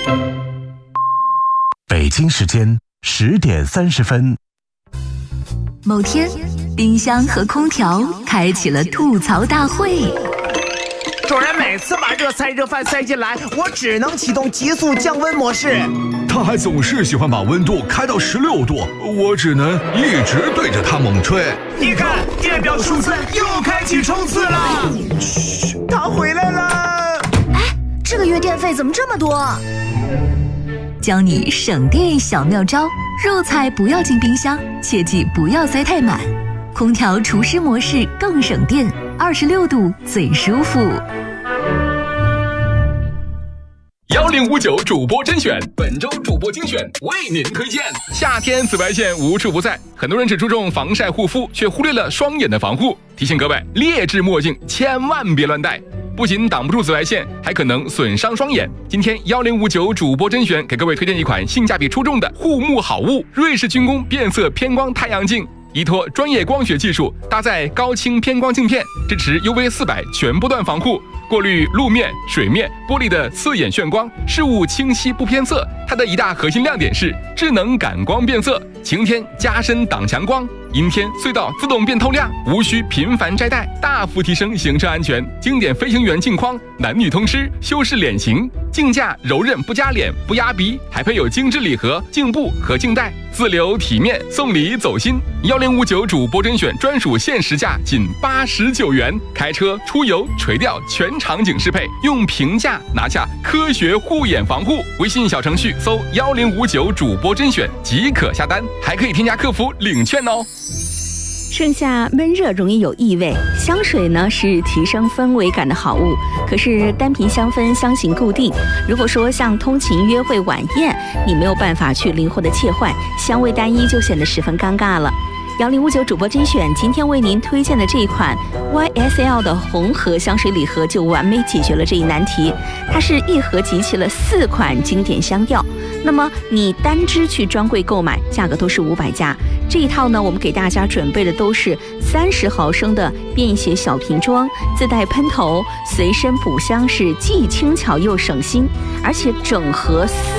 北京时间10点30分。 某天，冰箱和空调开启了吐槽大会。 主人每次把热菜热饭塞进来，我只能启动急速降温模式。 他还总是喜欢把温度开到16度，我只能一直对着他猛吹。 你看，电表数字又开启冲刺了。嘘，他回来了。 哎，这个月电费怎么这么多？ 教你省电小妙招：肉菜不要进冰箱，切记不要塞太满。空调除湿模式更省电，26度最舒服。 1059主播甄选，本周主播精选为您推荐。夏天紫外线无处不在，很多人只注重防晒护肤，却忽略了双眼的防护。提醒各位，劣质墨镜千万别乱戴，不仅挡不住紫外线，还可能损伤双眼。今天1059主播甄选给各位推荐一款性价比出众的护目好物——瑞士军工变色偏光太阳镜。依托专业光学技术，搭载高清偏光镜片，支持 UV400全波段防护，过滤路面、水面、玻璃的刺眼眩光，事物清晰不偏色。它的一大核心亮点是智能感光变色，晴天加深挡强光，阴天隧道自动变透亮，无需频繁摘戴，大幅提升行车安全。经典飞行员镜框，男女通吃，修饰脸型，镜架柔韧不夹脸不压鼻，还配有精致礼盒、镜布和镜带，自留体面，送礼走心。1059主播甄选专属限时价仅89元，开车出游垂钓全场景适配，用平价拿下科学护眼防护。微信小程序搜1059主播甄选即可下单，还可以添加客服领券哦。 盛夏闷热容易有异味，香水呢是提升氛围感的好物，可是单瓶香氛香型固定，如果说像通勤、约会、晚宴，你没有办法去灵活的切换，香味单一就显得十分尴尬了。1059主播甄选今天为您推荐的这一款 YSL 的红盒香水礼盒就完美解决了这一难题，它是一盒集齐了4款经典香调，那么你单支去专柜购买，价格都是500加。这一套呢，我们给大家准备的都是30毫升的便携小瓶装，自带喷头，随身补香，是既轻巧又省心，而且整盒